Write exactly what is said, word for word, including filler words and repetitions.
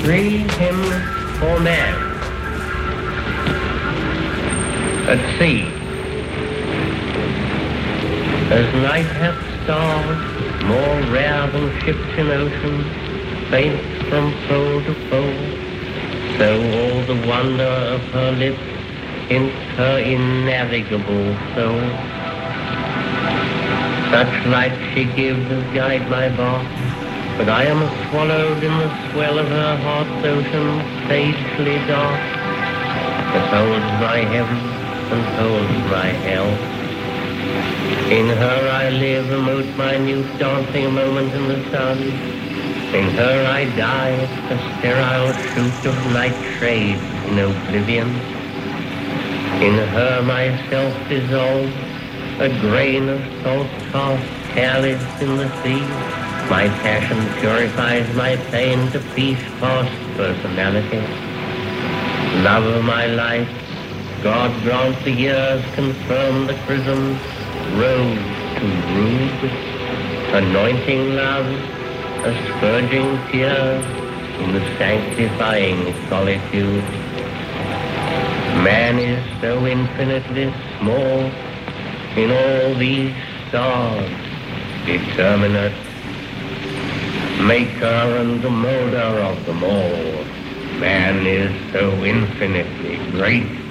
Three hymns for man. At sea, as night hath stars, more rare than ships in ocean, faint from pole to pole, so all the wonder of her lips hints her innavigable soul. Such light she gives as guide my bark, but I am swallowed in the swell of her heart's ocean, sagely dark, that holds my heaven and holds my hell. In her I live, a most minute dancing moment in the sun. In her I die, a sterile shoot of night shade in oblivion. In her myself dissolve, a grain of salt cast careless in the sea. My passion purifies my pain to peace past personality. Love of my life, God grant the years confirm the chrism, rose to rude, anointing love, asperging tears in the sanctifying solitude. Man is so infinitely small in all these stars, determinate, maker and molder of them all. Man is so infinitely great